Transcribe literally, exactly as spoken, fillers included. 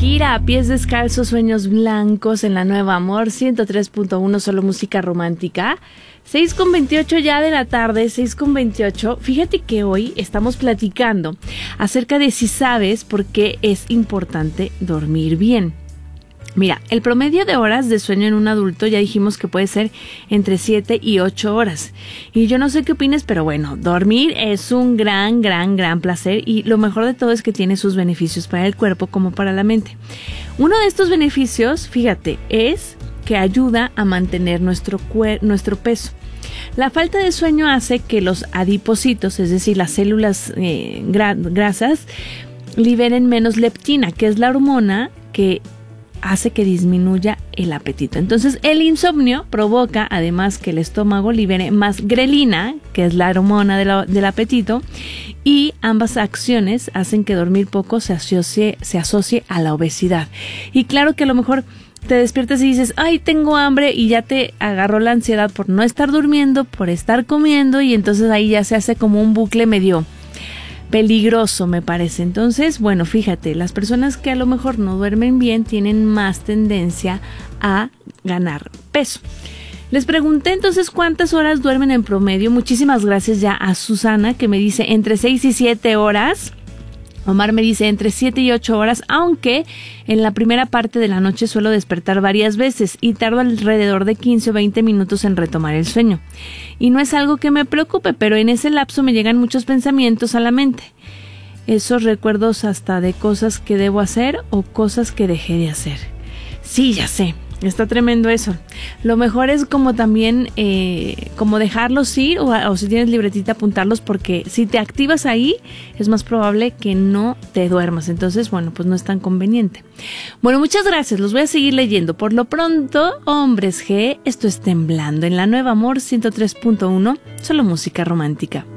Shakira, Pies Descalzos, Sueños Blancos en la Nueva Amor, ciento tres punto uno, solo música romántica. seis con veintiocho ya de la tarde, seis con veintiocho. Fíjate que hoy estamos platicando acerca de si sabes por qué es importante dormir bien. Mira, el promedio de horas de sueño en un adulto ya dijimos que puede ser entre siete y ocho horas. Y yo no sé qué opines, pero bueno, dormir es un gran, gran, gran placer y lo mejor de todo es que tiene sus beneficios para el cuerpo como para la mente. Uno de estos beneficios, fíjate, es que ayuda a mantener nuestro, cuer- nuestro peso. La falta de sueño hace que los adipocitos, es decir, las células eh, gra- grasas, liberen menos leptina, que es la hormona que hace que disminuya el apetito. Entonces, el insomnio provoca, además, que el estómago libere más grelina, que es la hormona de la, del apetito, y ambas acciones hacen que dormir poco se asocie, se asocie a la obesidad. Y claro que a lo mejor te despiertas y dices, ay, tengo hambre, y ya te agarró la ansiedad por no estar durmiendo, por estar comiendo, y entonces ahí ya se hace como un bucle medio peligroso, me parece. Entonces, bueno, fíjate, las personas que a lo mejor no duermen bien tienen más tendencia a ganar peso. Les pregunté entonces cuántas horas duermen en promedio. Muchísimas gracias ya a Susana, que me dice entre seis y siete horas. Omar me dice entre siete y ocho horas, aunque en la primera parte de la noche suelo despertar varias veces y tardo alrededor de quince o veinte minutos en retomar el sueño. Y no es algo que me preocupe, pero en ese lapso me llegan muchos pensamientos a la mente. Esos recuerdos hasta de cosas que debo hacer o cosas que dejé de hacer. Sí, ya sé. Está tremendo eso. Lo mejor es como también, eh, como dejarlos ir o, o si tienes libretita apuntarlos, porque si te activas ahí es más probable que no te duermas. Entonces, bueno, pues no es tan conveniente. Bueno, muchas gracias. Los voy a seguir leyendo. Por lo pronto, Hombres G, esto es Temblando en la Nueva Amor ciento tres punto uno, solo música romántica.